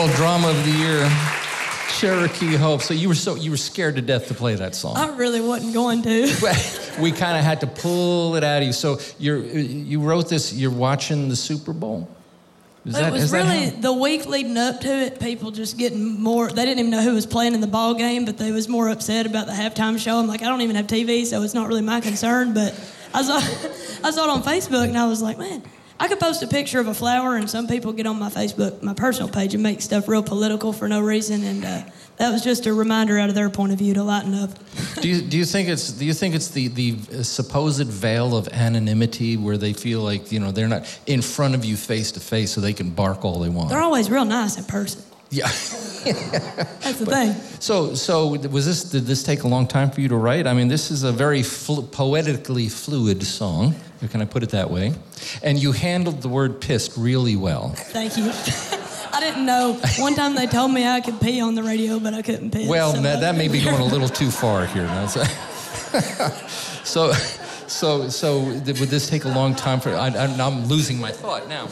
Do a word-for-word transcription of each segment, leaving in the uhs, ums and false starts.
called Drama of the Year. Cherokee Hope. So you were so you were scared to death to play that song. I really wasn't going to. We kind of had to pull it out of you. So you're you wrote this. You're watching the Super Bowl. Is it that, was is that really how? the week leading up to it. People just getting more. They didn't even know who was playing in the ball game, but they was more upset about the halftime show. I'm like, I don't even have T V, so it's not really my concern. But I saw I saw it on Facebook, and I was like, man, I could post a picture of a flower, and some people get on my Facebook, my personal page, and make stuff real political for no reason, and uh, that was just a reminder out of their point of view to lighten up. do you do you think it's do you think it's the the supposed veil of anonymity where they feel like, you know, they're not in front of you face to face, so they can bark all they want? They're always real nice in person. Yeah. That's the but, thing. So, so was this? Did this take a long time for you to write? I mean, this is a very flu- poetically fluid song. Can I put it that way? And you handled the word "pissed" really well. Thank you. I didn't know. One time they told me I could pee on the radio, but I couldn't piss. Well, so that, that may be going a little too far here. so, so, so, would this take a long time for? I, I'm losing my thought now.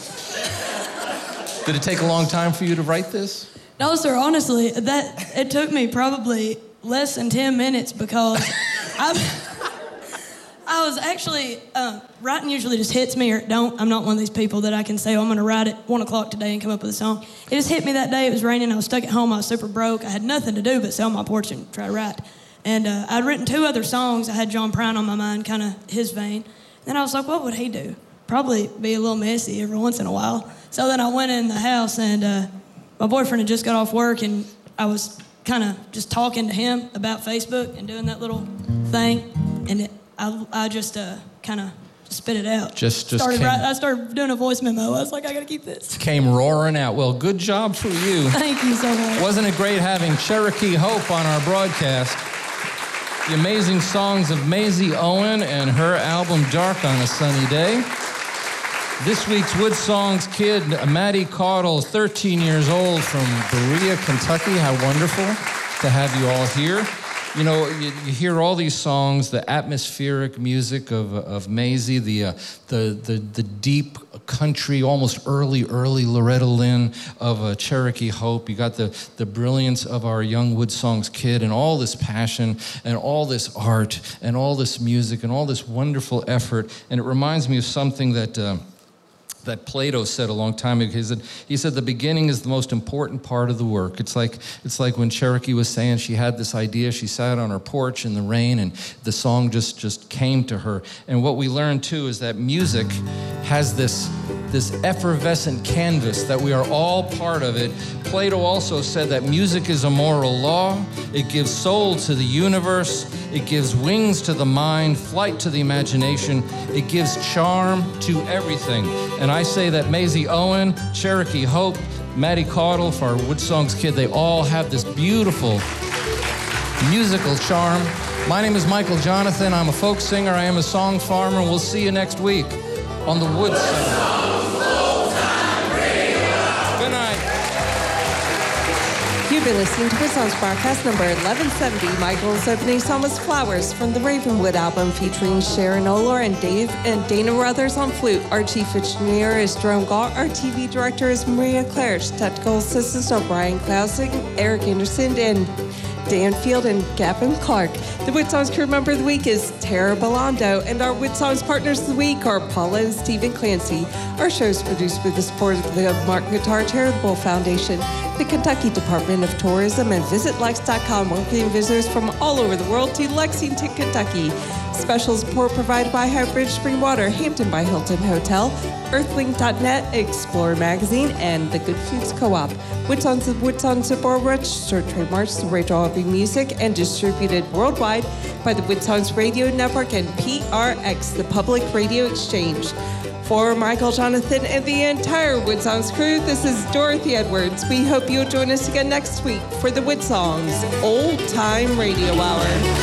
Did it take a long time for you to write this? No, sir. Honestly, that it took me probably less than ten minutes because I, I was actually uh, writing usually just hits me or it don't. I'm not one of these people that I can say, oh, I'm going to write at one o'clock today and come up with a song. It just hit me that day. It was raining. I was stuck at home. I was super broke. I had nothing to do but sit on my porch and try to write. And uh, I'd written two other songs. I had John Prine on my mind, kind of his vein. Then I was like, what would he do? Probably be a little messy every once in a while. So then I went in the house, and uh, my boyfriend had just got off work, and I was kind of just talking to him about Facebook and doing that little thing, and it, I, I just uh, kind of spit it out. Just, just started came, write, I started doing a voice memo. I was like, I got to keep this. Came roaring out. Well, good job for you. Thank you so much. Wasn't it great having Cherokee Hope on our broadcast? The amazing songs of Maisie Owen and her album Dark on a Sunny Day. This week's Wood Songs kid, Maddie Caudle, thirteen years old from Berea, Kentucky. How wonderful to have you all here. You know, you, you hear all these songs, the atmospheric music of of Maisie, the uh, the the the deep country, almost early, early Loretta Lynn of uh, Cherokee Hope. You got the the brilliance of our young Wood Songs kid, and all this passion, and all this art, and all this music, and all this wonderful effort. And it reminds me of something that. Uh, that Plato said a long time ago. He said, he said, the beginning is the most important part of the work. It's like it's like when Cherokee was saying she had this idea, she sat on her porch in the rain, and the song just, just came to her. And what we learned, too, is that music has this, this effervescent canvas, that we are all part of it. Plato also said that music is a moral law. It gives soul to the universe. It gives wings to the mind, flight to the imagination. It gives charm to everything. And I say that Maisie Owen, Cherokee Hope, Maddie Caudle, for our Wood Songs kid, they all have this beautiful musical charm. My name is Michael Jonathan. I'm a folk singer. I am a song farmer. We'll see you next week on the Wood Songs. Good night. You've been listening to Wood Songs broadcast number eleven seventy. Michael's opening song was Flowers from the Ravenwood album featuring Sharon Oler and Dave and Dana Ruthers on flute. Our chief engineer is Jerome Galt. Our T V director is Maria Claridge. Technical assistants are Brian Klausing, Eric Anderson, and Dan Field and Gavin Clark. The Wood Songs crew member of the week is Tara Belando, and our Wood Songs partners of the week are Paula and Stephen Clancy. Our show is produced with the support of the Martin Guitar Charitable Foundation, the Kentucky Department of Tourism, and Visit Lex dot com, welcoming visitors from all over the world to Lexington, Kentucky. Special support provided by Highbridge Spring Water, Hampton by Hilton Hotel, Earthling dot net, Explorer Magazine, and the Good Foods Co-op. Wood Songs of Wood Songs of Borough registered trademarks to Rachel Albee Music and distributed worldwide by the Wood Songs Radio Network and P R X, the Public Radio Exchange. For Michael Jonathan and the entire Wood Songs crew, this is Dorothy Edwards. We hope you'll join us again next week for the Wood Songs Old Time Radio Hour.